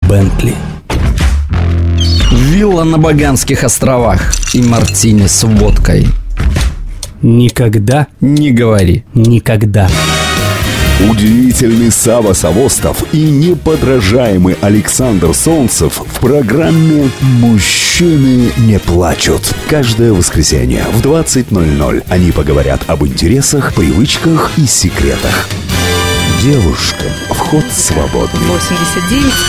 Бентли. Вилла на Багамских островах и мартини с водкой. Никогда Не говори. никогда. Удивительный Сава Савостов и неподражаемый Александр Солнцев в программе «Мужчины не плачут». Каждое воскресенье в 20:00 они поговорят об интересах, привычках и секретах. Девушкам вход свободный. 89